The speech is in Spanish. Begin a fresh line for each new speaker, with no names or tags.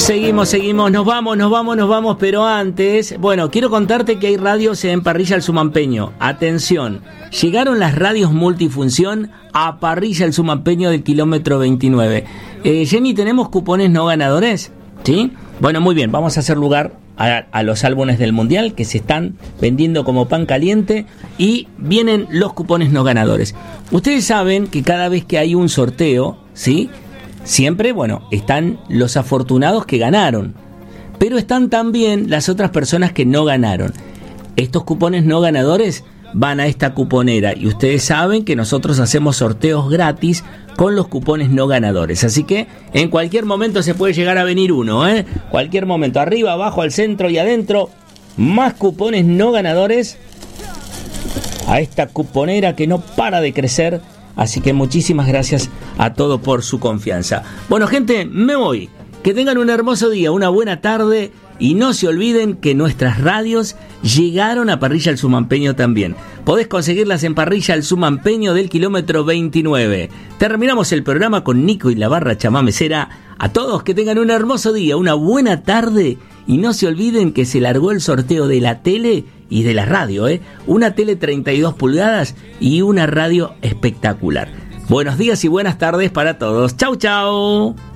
Seguimos, nos vamos, pero antes, bueno, quiero contarte que hay radios en Parrilla El Sumampeño. Atención, llegaron las radios multifunción a Parrilla El Sumampeño del kilómetro 29. Jenny, ¿tenemos cupones no ganadores? ¿Sí? Bueno, muy bien, vamos a hacer lugar a los álbumes del Mundial que se están vendiendo como pan caliente y vienen los cupones no ganadores. Ustedes saben que cada vez que hay un sorteo, ¿sí?, siempre, bueno, están los afortunados que ganaron, pero están también las otras personas que no ganaron. Estos cupones no ganadores van a esta cuponera y ustedes saben que nosotros hacemos sorteos gratis con los cupones no ganadores. Así que en cualquier momento se puede llegar a venir uno, cualquier momento, arriba, abajo, al centro y adentro, más cupones no ganadores a esta cuponera que no para de crecer. Así que muchísimas gracias a todos por su confianza. Bueno, gente, me voy. Que tengan un hermoso día, una buena tarde. Y no se olviden que nuestras radios llegaron a Parrilla El Sumampeño también. Podés conseguirlas en Parrilla El Sumampeño del kilómetro 29. Terminamos el programa con Nico y la barra chamamecera. A todos que tengan un hermoso día, una buena tarde. Y no se olviden que se largó el sorteo de la tele y de la radio, una tele 32 pulgadas y una radio espectacular. Buenos días y buenas tardes para todos. Chau, chau.